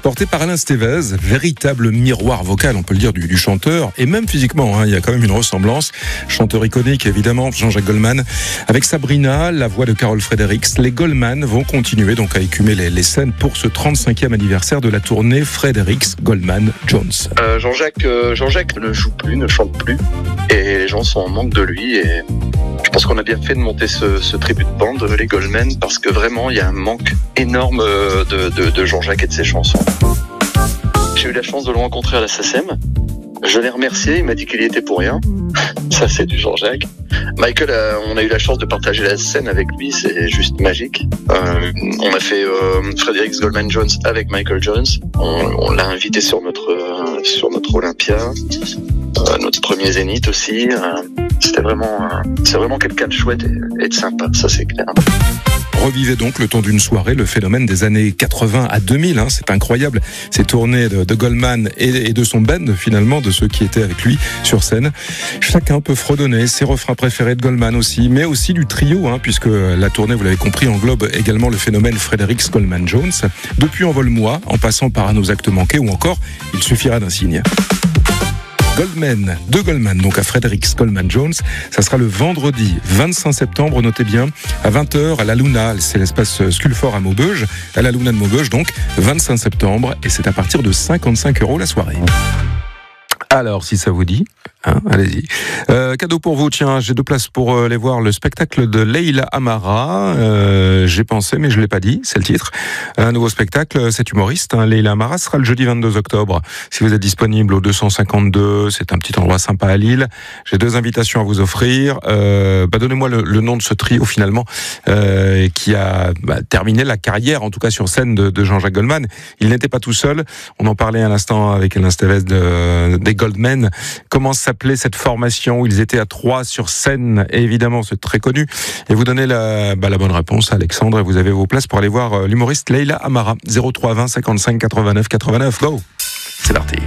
porté par Alain Stevez, véritable miroir vocal, on peut le dire, du chanteur, et même physiquement, il y a quand même une ressemblance. Chanteur iconique, évidemment, Jean-Jacques Goldman. Avec Sabrina, la voix de Carol Fredericks, les Goldman vont continuer donc à écumer les scènes pour ce 35e anniversaire de la tournée Fredericks Goldman Jones. Jean-Jacques ne joue plus, ne chante plus, et les gens sont en manque de lui, et je pense qu'on a bien fait de monter ce tribut de bande, les Goldman, parce que vraiment il y a un manque énorme de Jean-Jacques et de ses chansons. J'ai eu la chance de le rencontrer à la SACEM. Je l'ai remercié, il m'a dit qu'il y était pour rien. Ça, c'est du Jean-Jacques. Michael, on a eu la chance de partager la scène avec lui, c'est juste magique. On a fait Fredericks Goldman Jones avec Michael Jones. On l'a invité sur notre Olympia, notre premier Zénith aussi. C'est vraiment quelqu'un de chouette et de sympa, ça c'est clair. Revivez donc le temps d'une soirée le phénomène des années 80 à 2000. C'est incroyable, ces tournées de Goldman et de son band, finalement, de ceux qui étaient avec lui sur scène. Chacun peut fredonner ses refrains préférés de Goldman aussi, mais aussi du trio, puisque la tournée, vous l'avez compris, englobe également le phénomène Fredericks Goldman Jones. Depuis Envole-moi, en passant par Un nos actes manqués, ou encore Il suffira d'un signe. Goldman, de Goldman, donc à Fredericks Goldman Jones, ça sera le vendredi 25 septembre, notez bien, à 20h à la Luna, c'est l'espace Sculfort à Maubeuge, à la Luna de Maubeuge, donc 25 septembre, et c'est à partir de 55 € la soirée. Alors, si ça vous dit, allez-y. Cadeau pour vous, tiens, j'ai 2 places pour aller voir le spectacle de Leila Amara. J'ai pensé, mais je l'ai pas dit, c'est le titre. Un nouveau spectacle, cet humoriste, Leila Amara, sera le jeudi 22 octobre. Si vous êtes disponible au 252, c'est un petit endroit sympa à Lille. J'ai 2 invitations à vous offrir. Donnez-moi le nom de ce trio, finalement, qui a terminé la carrière, en tout cas sur scène, de Jean-Jacques Goldman. Il n'était pas tout seul. On en parlait à l'instant avec Alain Stevez des Goldman. Comment s'appelait cette formation où ils étaient à 3 sur scène? Et évidemment, c'est très connu. Et vous donnez la bonne réponse à Alexandre, et vous avez vos places pour aller voir l'humoriste Leila Amara. 03 20 55 89 89. Go! C'est parti.